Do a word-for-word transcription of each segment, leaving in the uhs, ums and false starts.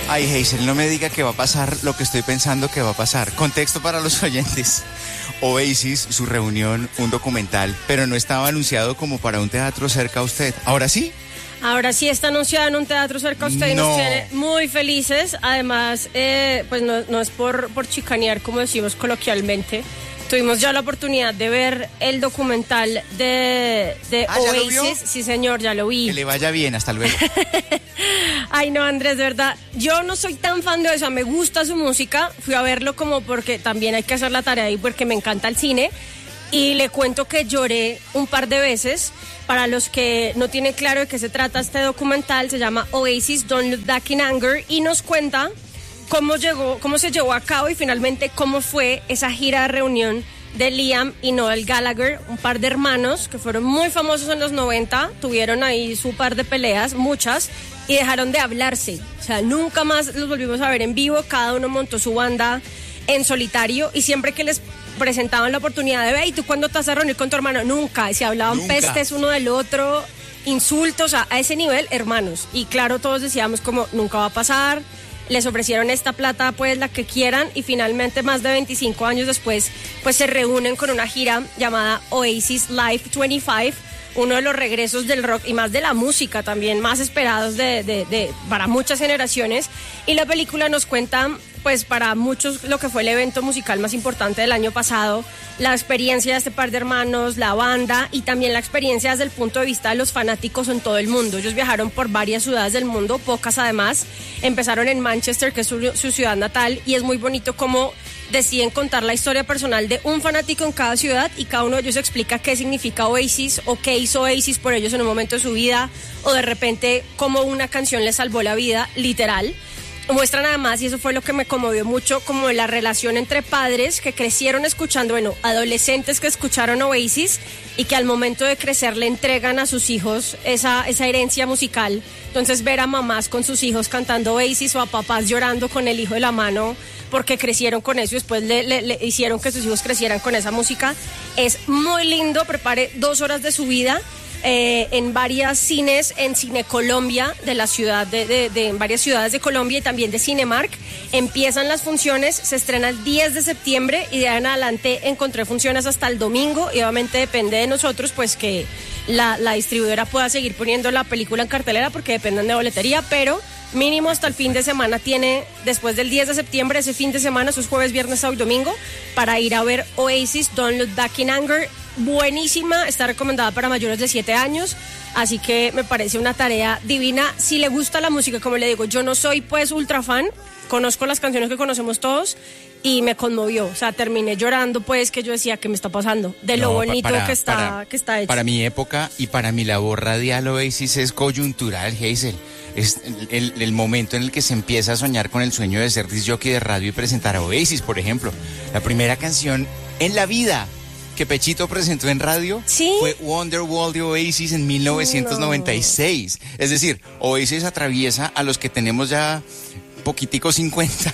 Ay, Hazel, no me diga que va a pasar lo que estoy pensando que va a pasar. Contexto para los oyentes. Oasis, su reunión, un documental, pero no estaba anunciado como para un teatro cerca a usted. ¿Ahora sí? Ahora sí está anunciado en un teatro cerca a usted y No. nos tiene muy felices. Además, eh, pues no, no es por, por chicanear, como decimos coloquialmente. Tuvimos ya la oportunidad de ver el documental de, de Ah, ¿ya lo vio? Oasis. Sí, señor, ya lo vi. Que le vaya bien, hasta luego. Ay, no, Andrés, de verdad, yo no soy tan fan de eso, me gusta su música, fui a verlo como porque también hay que hacer la tarea ahí porque me encanta el cine, y le cuento que lloré un par de veces. Para los que no tienen claro de qué se trata este documental, se llama Oasis, Don't Look Back in Anger, y nos cuenta cómo llegó, cómo se llevó a cabo y finalmente cómo fue esa gira de reunión de Liam y Noel Gallagher, un par de hermanos que fueron muy famosos en los noventa, tuvieron ahí su par de peleas, muchas, y dejaron de hablarse. O sea, nunca más los volvimos a ver en vivo, cada uno montó su banda en solitario, y siempre que les presentaban la oportunidad de ver, ¿y tú cuándo te vas a reunir con tu hermano? Nunca, y se hablaban Nunca. pestes uno del otro, insultos, a, a ese nivel, hermanos. Y claro, todos decíamos como, nunca va a pasar. Les ofrecieron esta plata, pues la que quieran, y finalmente más de veinticinco años después, pues se reúnen con una gira llamada Oasis Live veinticinco, uno de los regresos del rock y más de la música también, más esperados de, de, de, para muchas generaciones. Y la película nos cuenta, pues para muchos, lo que fue el evento musical más importante del año pasado, la experiencia de este par de hermanos, la banda, y también la experiencia desde el punto de vista de los fanáticos en todo el mundo. Ellos viajaron por varias ciudades del mundo, pocas además. Empezaron en Manchester, que es su, su ciudad natal, y es muy bonito cómo deciden contar la historia personal de un fanático en cada ciudad, y cada uno de ellos explica qué significa Oasis o qué hizo Oasis por ellos en un momento de su vida, o de repente cómo una canción les salvó la vida, literal. Muestran además, y eso fue lo que me conmovió mucho, como la relación entre padres que crecieron escuchando, bueno, adolescentes que escucharon Oasis y que al momento de crecer le entregan a sus hijos esa, esa herencia musical. Entonces ver a mamás con sus hijos cantando Oasis o a papás llorando con el hijo de la mano porque crecieron con eso y después le, le, le hicieron que sus hijos crecieran con esa música, es muy lindo. Prepare dos horas de su vida. Eh, en varias cines, en Cine Colombia de la ciudad de, de, de en varias ciudades de Colombia, y también de Cinemark. Empiezan las funciones, se estrena el diez de septiembre y de ahí en adelante encontré funciones hasta el domingo, y obviamente depende de nosotros pues que la, la distribuidora pueda seguir poniendo la película en cartelera porque dependen de boletería, pero mínimo hasta el fin de semana tiene, después del diez de septiembre, ese fin de semana, esos jueves, viernes, sábado y domingo, para ir a ver Oasis, Don't Look Back in Anger. Buenísima, está recomendada para mayores de siete años, así que me parece una tarea divina. Si le gusta la música, como le digo, yo no soy pues ultra fan, conozco las canciones que conocemos todos y me conmovió, o sea, terminé llorando pues, que yo decía, ¿qué me está pasando? De lo No, bonito para- que está para- que está hecho. Para mi época y para mi labor radial, Oasis es coyuntural, Hazel. Es el, el- el momento en el que se empieza a soñar con el sueño de ser disc jockey de radio y presentar a Oasis, por ejemplo. La primera canción en la vida que Pechito presentó en radio ¿Sí? fue Wonderwall de Oasis en mil novecientos noventa y seis. Es decir, Oasis atraviesa a los que tenemos ya poquitico cincuenta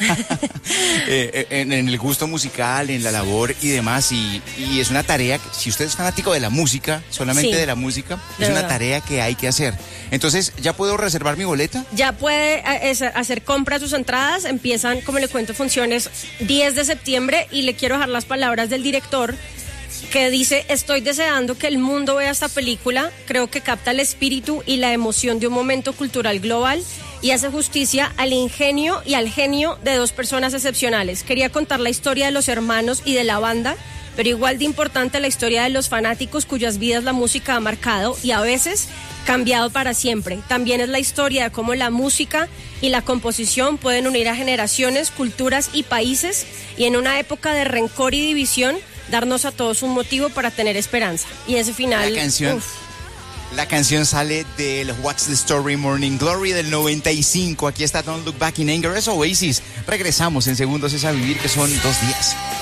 eh, en, en el gusto musical, en la labor y demás, y, y es una tarea que, si usted es fanático de la música, solamente Sí, de la música, de es una verdad. tarea que hay que hacer. Entonces, ¿ya puedo reservar mi boleta? Ya puede eh, es- hacer compra de sus entradas, empiezan, como le cuento, funciones diez de septiembre, y le quiero dejar las palabras del director que dice: estoy deseando que el mundo vea esta película, creo que capta el espíritu y la emoción de un momento cultural global y hace justicia al ingenio y al genio de dos personas excepcionales. Quería contar la historia de los hermanos y de la banda, pero igual de importante la historia de los fanáticos cuyas vidas la música ha marcado y a veces cambiado para siempre. También es la historia de cómo la música y la composición pueden unir a generaciones, culturas y países, y en una época de rencor y división, darnos a todos un motivo para tener esperanza. Y ese final... La canción, uf. la canción sale del What's the Story Morning Glory del noventa y cinco. Aquí está Don't Look Back in Anger, es Oasis. Regresamos en Segundos es a Vivir, que son dos días.